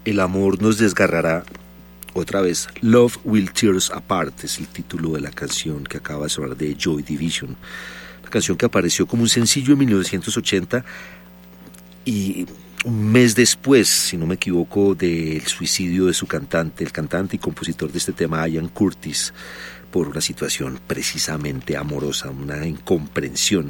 El amor nos desgarrará otra vez. Love Will Tear Us Apart es el título de la canción que acaba de sonar de Joy Division. Una canción que apareció como un sencillo en 1980 y un mes después, si no me equivoco, del suicidio de su cantante, el cantante y compositor de este tema, Ian Curtis, por una situación precisamente amorosa, una incomprensión,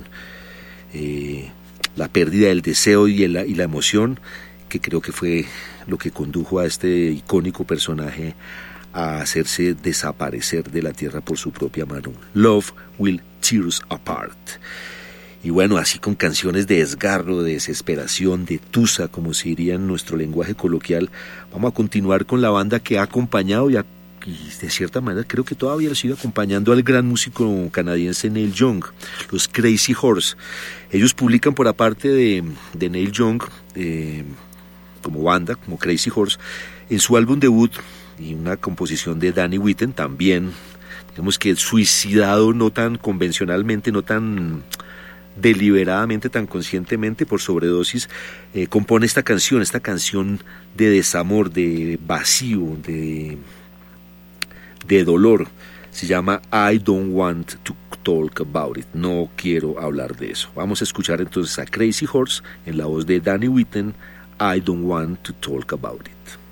la pérdida del deseo y la emoción, que creo que fue lo que condujo a este icónico personaje a hacerse desaparecer de la tierra por su propia mano. Love Will Tear Us Apart. Y bueno, así con canciones de desgarro, de desesperación, de tusa, como se diría en nuestro lenguaje coloquial, vamos a continuar con la banda que ha acompañado y de cierta manera creo que todavía lo sigue acompañando al gran músico canadiense Neil Young, los Crazy Horse. Ellos publican por aparte de Neil Young, como banda, como Crazy Horse, en su álbum debut, y una composición de Danny Whitten, también, digamos que suicidado no tan convencionalmente, no tan deliberadamente, tan conscientemente por sobredosis, compone esta canción de desamor, de vacío, de dolor. Se llama I Don't Want to Talk About It. No quiero hablar de eso. Vamos a escuchar entonces a Crazy Horse en la voz de Danny Whitten, I Don't Want to Talk About It.